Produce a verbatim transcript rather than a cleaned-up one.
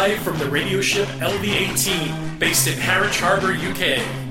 live from the radio ship L V eighteen, based in Harwich Harbour, U K.